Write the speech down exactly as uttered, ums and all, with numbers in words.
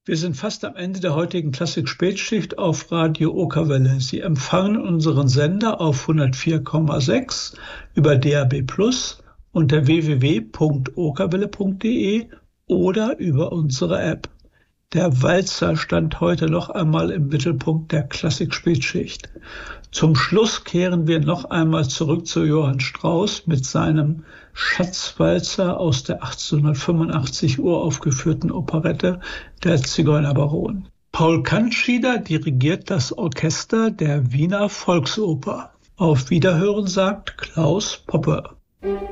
Wir sind fast am Ende der heutigen Klassik-Spätschicht auf Radio Okerwelle. Sie empfangen unseren Sender auf hundertvier Komma sechs über D A B plus unter w w w punkt okerwelle punkt de oder über unsere App. Der Walzer stand heute noch einmal im Mittelpunkt der Klassik-Spätschicht. Zum Schluss kehren wir noch einmal zurück zu Johann Strauss mit seinem Schatzwalzer aus der achtzehnhundertfünfundachtzig uraufgeführten Operette Der Zigeunerbaron. Paul Kantschieder dirigiert das Orchester der Wiener Volksoper. Auf Wiederhören sagt Klaus Poppe.